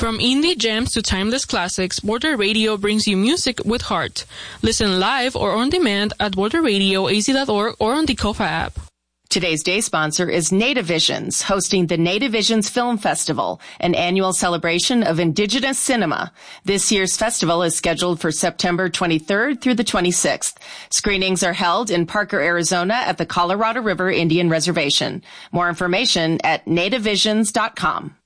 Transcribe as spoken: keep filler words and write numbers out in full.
From indie gems to timeless classics, Border Radio brings you music with heart. Listen live or on demand at border radio a z dot org or on the Kofa app. Today's day sponsor is Nativisions, hosting the Nativisions Film Festival, an annual celebration of indigenous cinema. This year's festival is scheduled for September twenty-third through the twenty-sixth. Screenings are held in Parker, Arizona at the Colorado River Indian Reservation. More information at nativisions dot com.